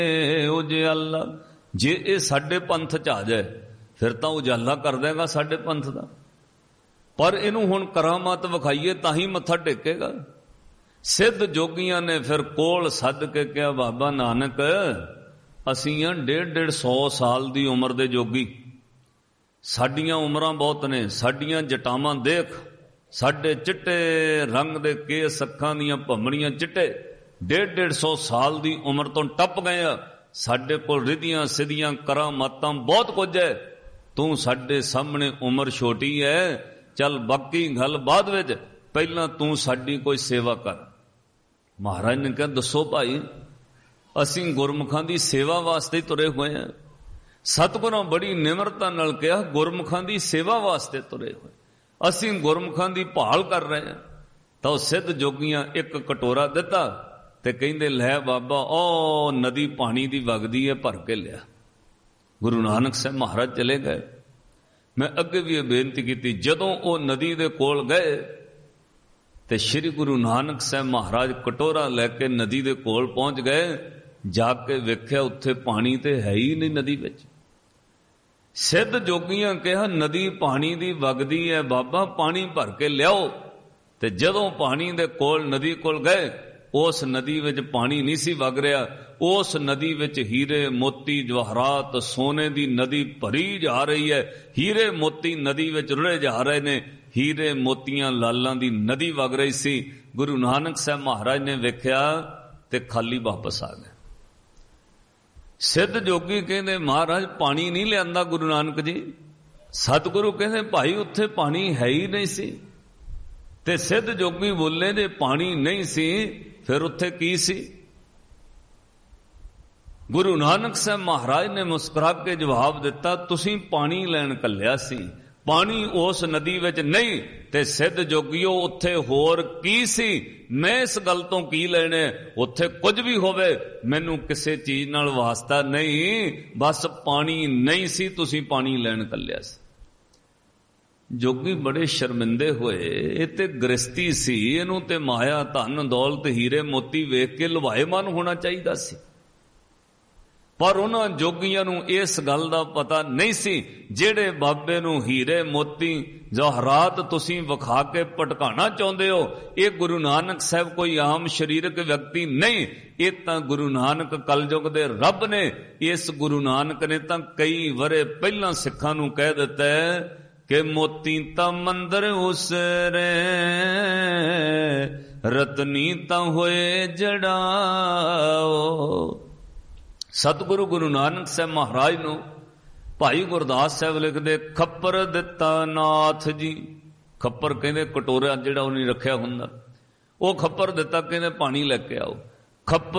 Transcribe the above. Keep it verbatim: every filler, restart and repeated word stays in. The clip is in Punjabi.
ਉਜਾਲਾ। ਜੇ ਇਹ ਸਾਡੇ ਪੰਥ ਚ ਆ ਜਾਏ ਫਿਰ ਤਾਂ ਉਜਾਲਾ ਕਰ ਦੇਗਾ ਸਾਡੇ ਪੰਥ ਦਾ, ਪਰ ਇਹਨੂੰ ਹੁਣ ਕਰਾਮਾਤ ਵਿਖਾਈਏ ਤਾਂ ਹੀ ਮੱਥਾ ਟੇਕੇਗਾ। ਸਿੱਧ ਜੋਗੀਆਂ ਨੇ ਫਿਰ ਕੋਲ ਸੱਦ ਕੇ ਕਿਹਾ, ਬਾਬਾ ਨਾਨਕ ਅਸੀਂ ਆ ਡੇਢ ਡੇਢ ਸੌ ਸਾਲ ਦੀ ਉਮਰ ਦੇ ਜੋਗੀ, ਸਾਡੀਆਂ ਉਮਰਾਂ ਬਹੁਤ ਨੇ, ਸਾਡੀਆਂ ਜਟਾਵਾਂ ਦੇਖ, ਸਾਡੇ ਚਿੱਟੇ ਰੰਗ ਦੇ ਕੇਸ, ਅੱਖਾਂ ਦੀਆਂ ਭੰਮਣੀਆਂ ਚਿੱਟੇ, ਡੇਢ ਡੇਢ ਸੌ ਸਾਲ ਦੀ ਉਮਰ ਤੋਂ ਟੱਪ ਗਏ ਆ, ਸਾਡੇ ਕੋਲ ਰਿਧੀਆਂ ਸਿੱਧੀਆਂ ਕਰਾਮਾਤਾਂ ਬਹੁਤ ਕੁਝ ਹੈ, ਤੂੰ ਸਾਡੇ ਸਾਹਮਣੇ ਉਮਰ ਛੋਟੀ ਹੈ, ਚੱਲ ਬਾਕੀ ਗੱਲ ਬਾਅਦ ਵਿੱਚ, ਪਹਿਲਾਂ ਤੂੰ ਸਾਡੀ ਕੋਈ ਸੇਵਾ ਕਰ। ਮਹਾਰਾਜ ਨੇ ਕਿਹਾ, ਦੱਸੋ ਭਾਈ, ਅਸੀਂ ਗੁਰਮੁਖਾਂ ਦੀ ਸੇਵਾ ਵਾਸਤੇ ਹੀ ਤੁਰੇ ਹੋਏ ਹਾਂ। ਸਤਿਗੁਰਾਂ ਬੜੀ ਨਿਮਰਤਾ ਨਾਲ ਕਿਹਾ, ਗੁਰਮੁਖਾਂ ਦੀ ਸੇਵਾ ਵਾਸਤੇ ਤੁਰੇ ਹੋਏ, ਅਸੀਂ ਗੁਰਮੁਖਾਂ ਦੀ ਭਾਲ ਕਰ ਰਹੇ ਹਾਂ। ਤਾਂ ਉਹ ਸਿੱਧ ਜੋਗੀਆਂ ਇੱਕ ਕਟੋਰਾ ਦਿੱਤਾ ਤੇ ਕਹਿੰਦੇ, ਲੈ ਬਾਬਾ, ਉਹ ਨਦੀ ਪਾਣੀ ਦੀ ਵਗਦੀ ਹੈ, ਭਰ ਕੇ ਲਿਆ। ਗੁਰੂ ਨਾਨਕ ਸਾਹਿਬ ਮਹਾਰਾਜ ਚਲੇ ਗਏ। ਮੈਂ ਅੱਗੇ ਵੀ ਇਹ ਬੇਨਤੀ ਕੀਤੀ, ਜਦੋਂ ਉਹ ਨਦੀ ਦੇ ਕੋਲ ਗਏ ਤੇ ਸ੍ਰੀ ਗੁਰੂ ਨਾਨਕ ਸਾਹਿਬ ਮਹਾਰਾਜ ਕਟੋਰਾ ਲੈ ਕੇ ਨਦੀ ਦੇ ਕੋਲ ਪਹੁੰਚ ਗਏ। ਜਾ ਕੇ ਵੇਖਿਆ ਉੱਥੇ ਪਾਣੀ ਤੇ ਹੈ ਹੀ ਨਹੀਂ ਨਦੀ ਵਿੱਚ। ਸਿੱਧ ਜੋਗੀਆਂ ਕਿਹਾ, ਨਦੀ ਪਾਣੀ ਦੀ ਵਗਦੀ ਹੈ ਬਾਬਾ, ਪਾਣੀ ਭਰ ਕੇ ਲਿਆਓ। ਤੇ ਜਦੋਂ ਪਾਣੀ ਦੇ ਕੋਲ ਨਦੀ ਕੋਲ ਗਏ, ਉਸ ਨਦੀ ਵਿੱਚ ਪਾਣੀ ਨਹੀਂ ਸੀ ਵਗ ਰਿਹਾ, ਉਸ ਨਦੀ ਵਿੱਚ ਹੀਰੇ ਮੋਤੀ ਜਵਾਹਰਾਤ ਸੋਨੇ ਦੀ ਨਦੀ ਭਰੀ ਜਾ ਰਹੀ ਹੈ। ਹੀਰੇ ਮੋਤੀ ਨਦੀ ਵਿੱਚ ਰੁੜੇ ਜਾ ਰਹੇ ਨੇ, ਹੀਰੇ ਮੋਤੀਆਂ ਲਾਲਾਂ ਦੀ ਨਦੀ ਵਗ ਰਹੀ ਸੀ। ਗੁਰੂ ਨਾਨਕ ਸਾਹਿਬ ਮਹਾਰਾਜ ਨੇ ਵੇਖਿਆ ਤੇ ਖਾਲੀ ਵਾਪਸ ਆ ਗਏ। ਸਿੱਧ ਜੋਗੀ ਕਹਿੰਦੇ, ਮਹਾਰਾਜ ਪਾਣੀ ਨਹੀਂ ਲਿਆਂਦਾ ਗੁਰੂ ਨਾਨਕ ਜੀ। ਸਤਿਗੁਰੂ ਕਹਿੰਦੇ, ਭਾਈ ਉੱਥੇ ਪਾਣੀ ਹੈ ਹੀ ਨਹੀਂ ਸੀ। ਤੇ ਸਿੱਧ ਜੋਗੀ ਬੋਲੇ, ਜੇ ਪਾਣੀ ਨਹੀਂ ਸੀ ਫਿਰ ਉੱਥੇ ਕੀ ਸੀ? ਗੁਰੂ ਨਾਨਕ ਸਾਹਿਬ ਮਹਾਰਾਜ ਨੇ ਮੁਸਕਰਾ ਕੇ ਜਵਾਬ ਦਿੱਤਾ, ਤੁਸੀਂ ਪਾਣੀ ਲੈਣ ਘੱਲਿਆ ਸੀ, ਪਾਣੀ ਉਸ ਨਦੀ ਵਿੱਚ ਨਹੀਂ। ਤੇ ਸਿੱਧ ਜੋਗੀਓ, ਉੱਥੇ ਹੋਰ ਕੀ ਸੀ? ਮੈਂ ਇਸ ਗੱਲ ਤੋਂ ਕੀ ਲੈਣੇ? ਉੱਥੇ ਕੁਝ ਵੀ ਹੋਵੇ, ਮੈਨੂੰ ਕਿਸੇ ਚੀਜ਼ ਨਾਲ ਵਾਸਤਾ ਨਹੀਂ, ਬਸ ਪਾਣੀ ਨਹੀਂ ਸੀ, ਤੁਸੀਂ ਪਾਣੀ ਲੈਣ ਘੱਲਿਆ ਸੀ। ਜੋਗੀ ਬੜੇ ਸ਼ਰਮਿੰਦੇ ਹੋਏ, ਇਹ ਤੇ ਗ੍ਰਸਤੀ ਸੀ, ਇਹਨੂੰ ਤੇ ਮਾਇਆ ਧਨ ਦੌਲਤ ਹੀਰੇ ਮੋਤੀ ਵੇਖ ਕੇ ਲੁਭਾਏਮਾਨ ਹੋਣਾ ਚਾਹੀਦਾ ਸੀ। ਪਰ ਉਹਨਾਂ ਜੋਗੀਆਂ ਨੂੰ ਇਸ ਗੱਲ ਦਾ ਪਤਾ ਨਹੀਂ ਸੀ, ਜਿਹੜੇ ਬਾਬੇ ਨੂੰ ਹੀਰੇ ਮੋਤੀ ਜਵਾਹਰਾਤ ਤੁਸੀਂ ਵਿਖਾ ਕੇ ਭਟਕਾਣਾ ਚਾਹੁੰਦੇ ਹੋ, ਇਹ ਗੁਰੂ ਨਾਨਕ ਸਾਹਿਬ ਕੋਈ ਆਮ ਸਰੀਰਕ ਵਿਅਕਤੀ ਨਹੀਂ, ਇਹ ਤਾਂ ਗੁਰੂ ਨਾਨਕ ਕਲਯੁਗ ਦੇ ਰੱਬ ਨੇ। ਇਸ ਗੁਰੂ ਨਾਨਕ ਨੇ ਤਾਂ ਕਈ ਵਰੇ ਪਹਿਲਾਂ ਸਿੱਖਾਂ ਨੂੰ ਕਹਿ ਦਿੱਤਾ ਹੈ ਕਿ ਮੋਤੀ ਤਾਂ ਮੰਦਰ ਉਸਰੇ, ਰਤਨੀ ਤਾਂ ਹੋਏ ਜੜਾਓ। ਸਤਿਗੁਰੂ ਗੁਰੂ ਨਾਨਕ ਸਾਹਿਬ ਮਹਾਰਾਜ ਨੂੰ ਭਾਈ ਗੁਰਦਾਸ ਸਾਹਿਬ ਲਿਖਦੇ, ਖੱਪਰ ਦਿੱਤਾ ਨਾਥ ਜੀ। ਖੱਪਰ ਕਹਿੰਦੇ ਕਟੋਰਾ ਜਿਹੜਾ ਉਹਨੇ ਰੱਖਿਆ ਹੁੰਦਾ, ਉਹ ਖੱਪਰ ਦਿੱਤਾ, ਕਹਿੰਦੇ ਪਾਣੀ ਲੈ ਕੇ ਆਓ। ਖੱਪਰ